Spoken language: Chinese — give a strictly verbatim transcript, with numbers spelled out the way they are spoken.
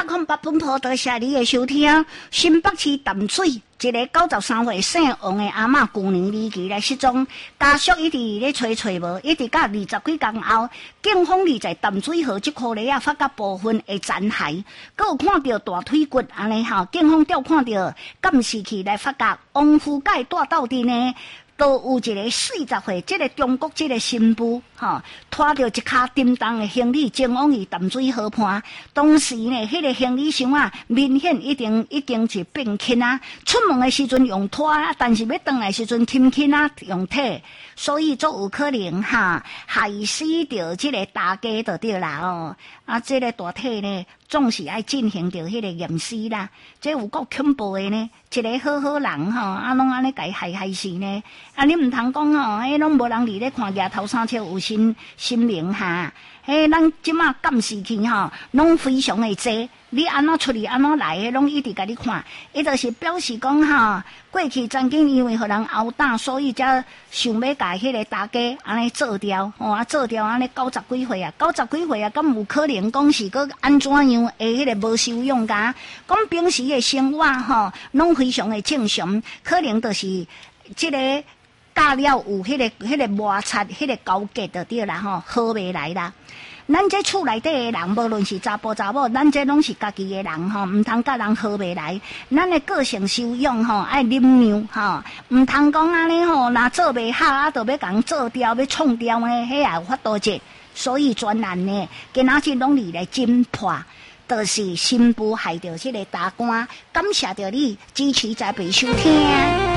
空八分坡，多谢你的收听。新北市淡水一个九十三岁姓王的阿嬷，旧年离奇来失踪，家属一直咧找找无，一直到二十几天后，警方伫在淡水河这颗梨啊发觉部分的残骸，佮有看到大腿骨安尼吼，警方调看到监视器来发觉王富介带斗阵呢。都有一个四十岁，这个中国这个新妇，吼，拖着一卡叮当的行李前往去淡水河畔。当时呢，迄、那个行李箱啊，明显已经已经是变轻啊。出门的时阵用拖啊，但是要回来时阵轻轻啊用体，所以就有可能哈害死着这个大家就对啦哦。啊，这个大体呢，总是爱进行着迄个验尸啦。这有够恐怖的呢，一个好好人吼，啊，拢安尼家害害死呢。啊，你毋通讲吼，迄拢无人伫咧看额头三尺有心心明哈。迄咱即马监视器吼，拢非常的济。你安怎出去安怎来的，拢一直甲你看。伊就是表示讲吼，过去曾经因为互人殴打，所以才想要甲迄个大家安尼做掉，吼啊做掉安尼九十几岁啊，九十几岁啊，敢有可能讲是个安怎样会迄个无受用噶？讲平时的生活吼，拢非常的正常，可能就是即个。加了有迄、那个、迄、那个摩擦、迄个交结就对啦吼，好袂来啦。咱这厝内底的人，无论是查甫查某，咱这拢是家己的人吼，唔通甲人好袂来。咱的个性修养吼，爱忍让吼，唔通讲安尼吼，若做袂好啊，就要甲人做掉，要创掉呢，迄也有法度者。所以专案呢，今仔日拢嚟来侦破。就是新妇害着这个大官，感谢着你支持再被收听。